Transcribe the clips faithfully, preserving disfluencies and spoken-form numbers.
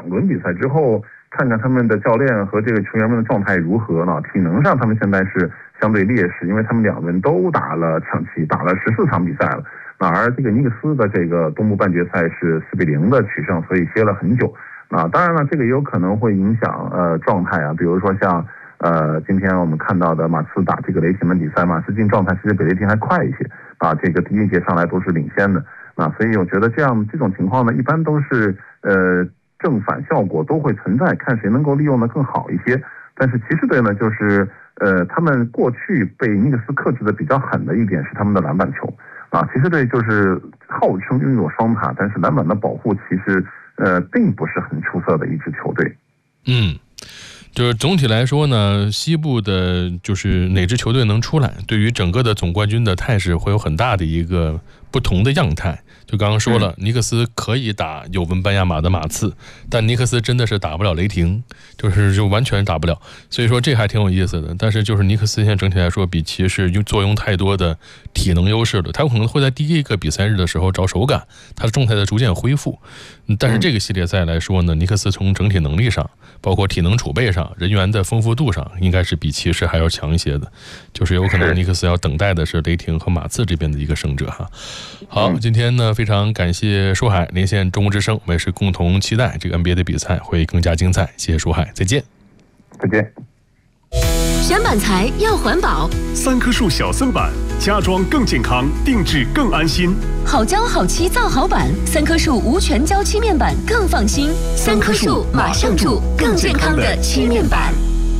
两轮比赛之后，看看他们的教练和这个球员们的状态如何呢？体能上他们现在是相对劣势，因为他们两轮都打了抢七，打了十四场比赛了。那而这个尼克斯的这个东部半决赛是四比零的取胜，所以歇了很久。啊，当然了，这个也有可能会影响呃状态啊，比如说像呃今天我们看到的马刺打这个雷霆的比赛，马刺进状态其实比雷霆还快一些啊，这个第一节上来都是领先的。啊，所以我觉得这样这种情况呢，一般都是呃正反效果都会存在，看谁能够利用的更好一些。但是骑士队呢，就是呃他们过去被尼克斯克制的比较狠的一点是他们的篮板球啊，骑士队就是号称拥有双塔，但是篮板的保护其实呃并不是很出色的一支球队。 嗯。就是总体来说呢，西部的就是哪支球队能出来，对于整个的总冠军的态势会有很大的一个不同的样态。就刚刚说了，尼克斯可以打有文班亚马的马刺，但尼克斯真的是打不了雷霆，就是就完全打不了。所以说这还挺有意思的。但是就是尼克斯现在整体来说比骑士用坐拥太多的体能优势了，他有可能会在第一个比赛日的时候找手感，他的状态在逐渐恢复。但是这个系列赛来说呢，尼克斯从整体能力上，包括体能储备上，人员的丰富度上，应该是比骑士还要强一些的。就是有可能尼克斯要等待的是雷霆和马刺这边的一个胜者哈。好，今天呢非常感谢舒海连线中国之声，我们也是共同期待这个 N B A 的比赛会更加精彩。谢谢舒海，再见。 再见。 选板材要环保， 三棵树小森板，家装更健康，定制更安心。 好胶好漆造好板，三棵树无全胶漆面板更放心。三棵树马上住更健康的漆面板。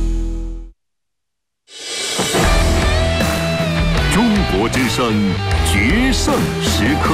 中国之声决胜时刻。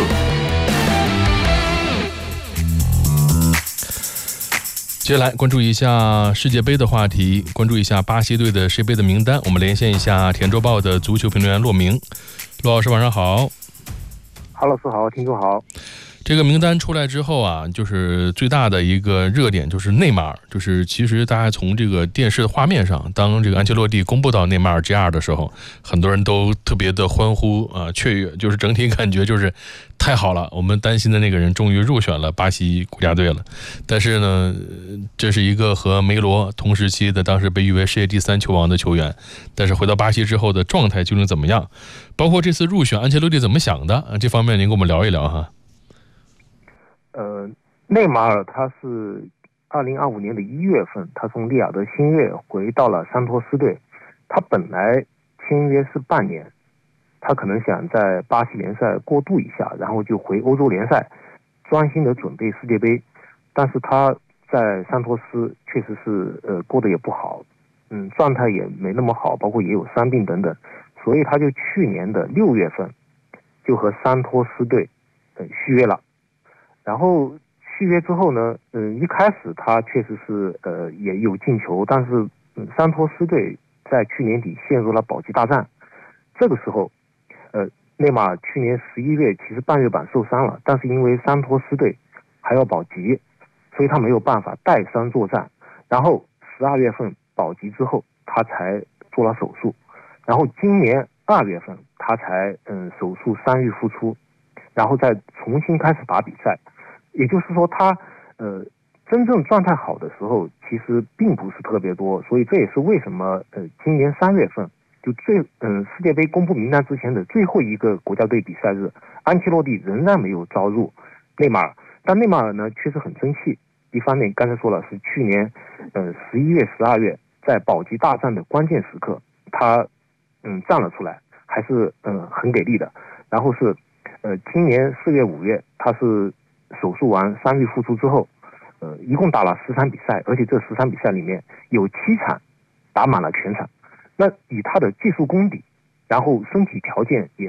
接下来关注一下世界杯的话题，关注一下巴西队的世界杯的名单。我们连线一下田周报的足球评论员骆明。骆老师晚上好。 郝老师好，听众好。 这个名单出来之后啊，就是最大的一个热点就是内马尔，就是其实大家从这个电视的画面上，当这个安切洛蒂公布到内马尔 G 二 的时候，很多人都特别的欢呼啊、呃、雀跃，就是整体感觉就是太好了，我们担心的那个人终于入选了巴西国家队了。但是呢，这是一个和梅罗同时期的，当时被誉为世界第三球王的球员，但是回到巴西之后的状态究竟怎么样？包括这次入选安切洛蒂怎么想的啊？这方面您跟我们聊一聊哈。 呃，内马尔他是二零二五年的一月份，他从利雅得新月回到了桑托斯队。他本来签约是半年，他可能想在巴西联赛过渡一下，然后就回欧洲联赛专心的准备世界杯。但是他在桑托斯确实是呃过得也不好，嗯，状态也没那么好，包括也有伤病等等，所以他就去年的六月份就和桑托斯队呃续约了。然后续约之后呢，嗯，一开始他确实是呃也有进球，但是嗯，桑托斯队在去年底陷入了保级大战。这个时候，呃，内马尔去年十一月其实半月板受伤了，但是因为桑托斯队还要保级，所以他没有办法带伤作战。然后十二月份保级之后，他才做了手术，然后今年二月份他才嗯手术伤愈复出，然后再重新开始打比赛。也就是说他呃真正状态好的时候其实并不是特别多，所以这也是为什么呃今年三月份就最嗯、呃、世界杯公布名单之前的最后一个国家队比赛日，安切洛蒂仍然没有招入内马尔。但内马尔呢确实很争气，一方面刚才说了是去年呃十一月十二月在保级大战的关键时刻他嗯站了出来，还是嗯、呃、很给力的。然后是呃今年四月五月他是手术完伤愈复出之后，呃，一共打了十场比赛，而且这十场比赛里面有七场打满了全场。那以他的技术功底，然后身体条件也